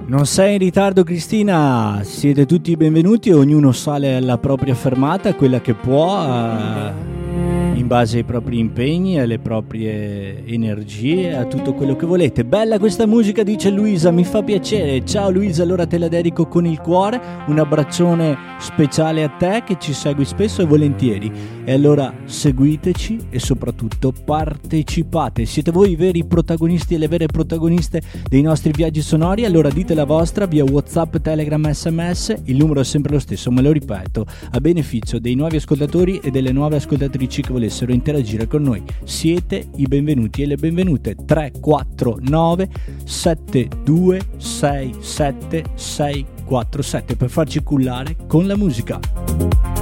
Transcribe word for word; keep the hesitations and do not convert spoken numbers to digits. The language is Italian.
Non sei in ritardo, Cristina, siete tutti benvenuti, ognuno sale alla propria fermata, quella che può, eh, in base ai propri impegni, alle proprie energie, a tutto quello che volete. Bella questa musica, dice Luisa, mi fa piacere. Ciao Luisa, allora te la dedico con il cuore, un abbraccione speciale a te che ci segui spesso e volentieri. E allora seguiteci e soprattutto partecipate, siete voi i veri protagonisti e le vere protagoniste dei nostri viaggi sonori. Allora dite la vostra via WhatsApp, Telegram, sms, il numero è sempre lo stesso, me lo ripeto, a beneficio dei nuovi ascoltatori e delle nuove ascoltatrici che volessero interagire con noi. Siete i benvenuti e le benvenute. Tre quattro nove sette due sei sette sei quattro sette per farci cullare con la musica.